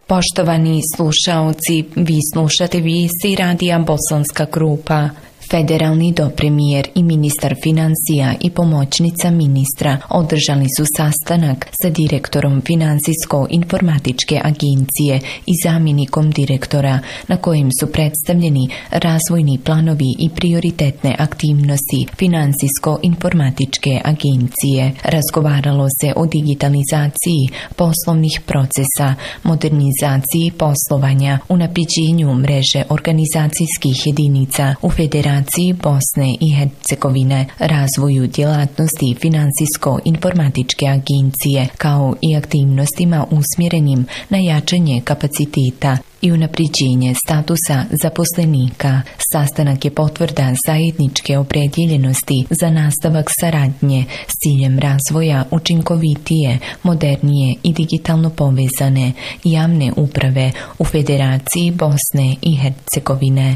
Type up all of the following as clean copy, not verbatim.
Poštovani slušaoci, vi slušate vijesti radija Bosanska Krupa. Federalni dopremijer i ministar financija i pomoćnica ministra održali su sastanak sa direktorom Finansijsko-informatičke agencije i zamjenikom direktora, na kojem su predstavljeni razvojni planovi i prioritetne aktivnosti Finansijsko-informatičke agencije. Razgovaralo se o digitalizaciji poslovnih procesa, modernizaciji poslovanja, unapređenju mreže organizacijskih jedinica u Federaciji Bosne i Hercegovine, razvoju djelatnosti Finansijsko-informatičke agencije, kao i aktivnostima usmjerenim na jačanje kapaciteta i unapređenje statusa zaposlenika. Sastanak je potvrda zajedničke opredjeljenosti za nastavak saradnje s ciljem razvoja učinkovitije, modernije i digitalno povezane javne uprave u Federaciji Bosne i Hercegovine.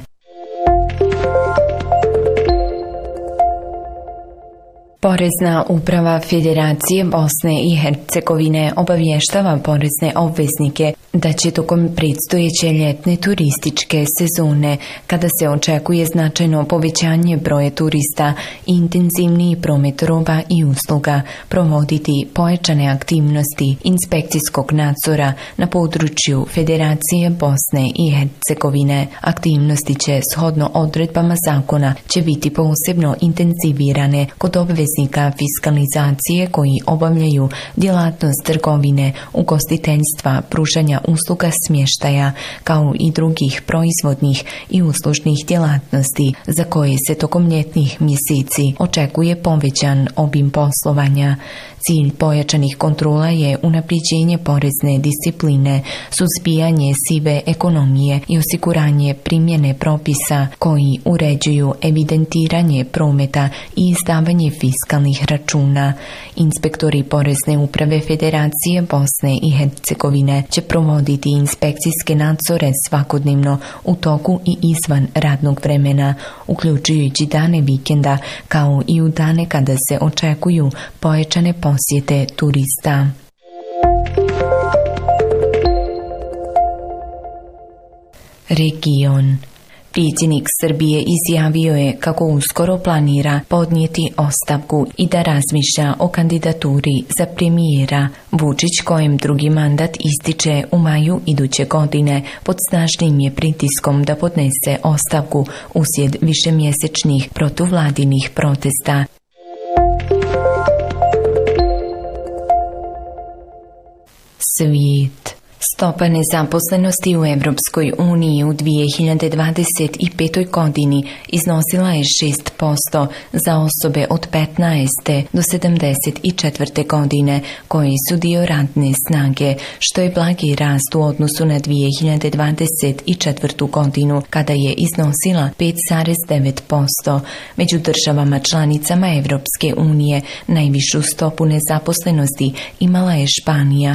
Porezna uprava Federacije Bosne i Hercegovine obavještava porezne obveznike da će tokom predstojeće ljetne turističke sezone, kada se očekuje značajno povećanje broja turista i intenzivniji promet roba i usluga, provoditi pojačane aktivnosti inspekcijskog nadzora na području Federacije Bosne i Hercegovine. Aktivnosti će, shodno odredbama zakona, će biti posebno intenzivirane kod obveznika fiskalizacije koji obavljaju djelatnost trgovine, ugostiteljstva, pružanja usluga smještaja, kao i drugih proizvodnih i uslužnih djelatnosti za koje se tokom ljetnih mjeseci očekuje povećan obim poslovanja. Cilj pojačanih kontrola je unapređenje porezne discipline, suzbijanje sive ekonomije i osiguranje primjene propisa koji uređuju evidentiranje prometa i izdavanje fiskalnih računa. Inspektori porezne uprave Federacije Bosne i Hercegovine će provoditi inspekcijske nadzore svakodnevno u toku i izvan radnog vremena, uključujući dane vikenda, kao i u dane kada se očekuju pojačane posjete turista. Region. Predsjednik Srbije izjavio je kako uskoro planira podnijeti ostavku i da razmišlja o kandidaturi za premijera. Vučić, kojem drugi mandat ističe u maju iduće godine, pod snažnim je pritiskom da podnese ostavku uslijed višemjesečnih protuvladinih protesta. Svijet. Stopa nezaposlenosti u Europskoj uniji u 2025. godini iznosila je 6% za osobe od 15. do 74. godine koji su dio radne snage, što je blagi rast u odnosu na 2024. godinu kada je iznosila 5,9%. Među državama članicama Europske unije najvišu stopu nezaposlenosti imala je Španija